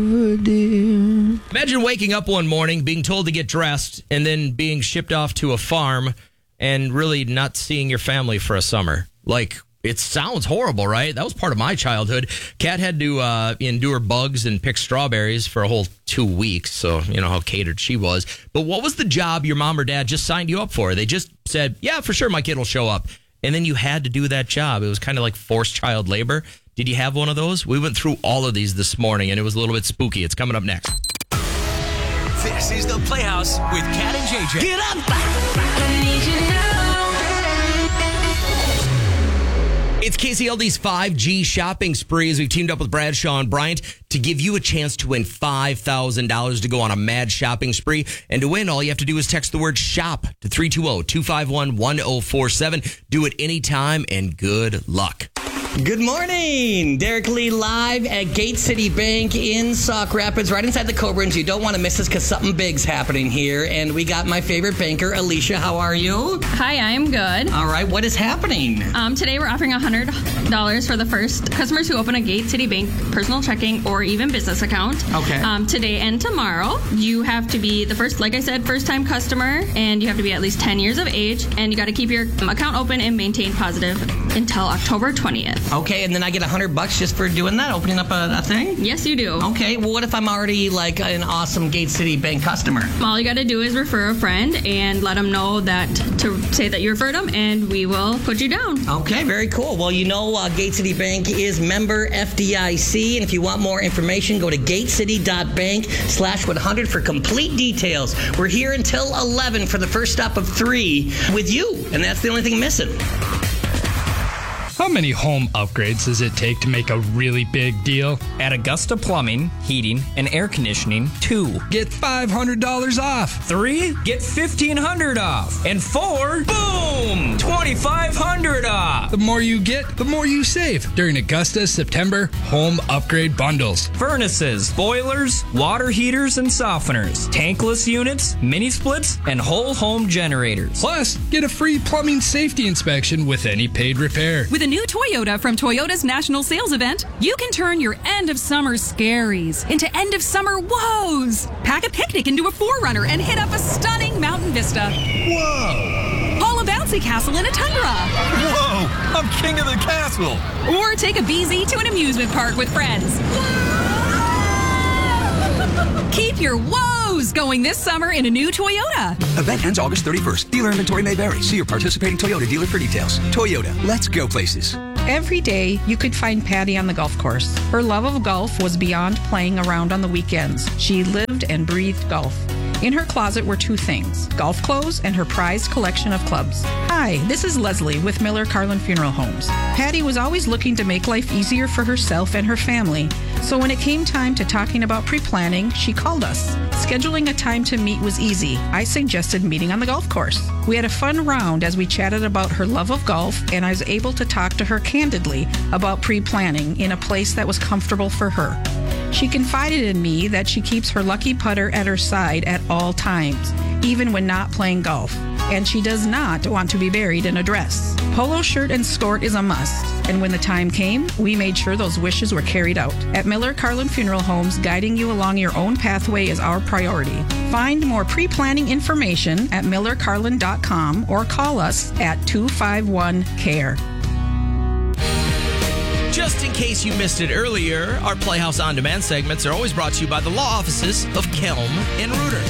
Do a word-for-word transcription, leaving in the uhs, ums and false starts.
Imagine waking up one morning, being told to get dressed, and then being shipped off to a farm and really not seeing your family for a summer. Like, it sounds horrible, right? That was part of my childhood. Kat had to uh, endure bugs and pick strawberries for a whole two weeks. So, you know how catered she was. But what was the job your mom or dad just signed you up for? They just said, yeah, for sure, my kid will show up. And then you had to do that job. It was kind of like forced child labor. Did you have one of those? We went through all of these this morning, and it was a little bit spooky. It's coming up next. This is the Playhouse with Kat and J J. Get up! I need you now. It's K C L D's five G shopping spree as we've teamed up with Bradshaw and Bryant to give you a chance to win five thousand dollars to go on a mad shopping spree. And to win, all you have to do is text the word SHOP to three two zero, two five one, one zero four seven. Do it anytime, and good luck. Good morning. Derek Lee live at Gate City Bank in Sauk Rapids, right inside the Cobrans. You don't want to miss this because something big's happening here. And we got my favorite banker, Alicia. How are you? Hi, I'm good. All right. What is happening? Um, today we're offering one hundred dollars for the first customers who open a Gate City Bank personal checking or even business account. Okay. Um, today and tomorrow, you have to be the first, like I said, first-time customer, and you have to be at least ten years of age, and you got to keep your account open and maintain positive until October twentieth. Okay, and then I get a hundred bucks just for doing that, opening up a, a thing? Yes, you do. Okay, well, what if I'm already like an awesome Gate City Bank customer? All you got to do is refer a friend and let them know that to say that you referred them, and we will put you down. Okay, very cool. Well, you know, uh, Gate City Bank is member F D I C, and if you want more information, go to gatecity.bank slash 100 for complete details. We're here until eleven for the first stop of three with you, and that's the only thing missing. How many home upgrades does it take to make a really big deal? At Augusta Plumbing, Heating, and Air Conditioning, two. Get five hundred dollars off. Three, get fifteen hundred dollars off. And four, boom, twenty-five hundred dollars off. The more you get, the more you save during Augusta's September home upgrade bundles. Furnaces, boilers, water heaters and softeners, tankless units, mini splits, and whole home generators. Plus, get a free plumbing safety inspection with any paid repair. With a new Toyota from Toyota's National Sales Event, you can turn your end of summer scaries into end of summer woes. Pack a picnic into a four runner and hit up a stunning mountain vista. Whoa! Haul a bouncy castle in a tundra. Whoa! I'm king of the castle! Or take a B Z to an amusement park with friends. Keep your woes going this summer in a new Toyota. Event ends August thirty-first. Dealer inventory may vary. See your participating Toyota dealer for details. Toyota, let's go places. Every day, you could find Patty on the golf course. Her love of golf was beyond playing around on the weekends. She lived and breathed golf. In her closet were two things, golf clothes and her prized collection of clubs. Hi, this is Leslie with Miller Carlin Funeral Homes. Patty was always looking to make life easier for herself and her family. So when it came time to talking about pre-planning, she called us. Scheduling a time to meet was easy. I suggested meeting on the golf course. We had a fun round as we chatted about her love of golf, and I was able to talk to her candidly about pre-planning in a place that was comfortable for her. She confided in me that she keeps her lucky putter at her side at all times, even when not playing golf. And she does not want to be buried in a dress. Polo shirt and skirt is a must. And when the time came, we made sure those wishes were carried out. At Miller Carlin Funeral Homes, guiding you along your own pathway is our priority. Find more pre-planning information at miller carlin dot com or call us at two five one, C A R E. Just in case you missed it earlier, our Playhouse On Demand segments are always brought to you by the law offices of Kelm and Reuter.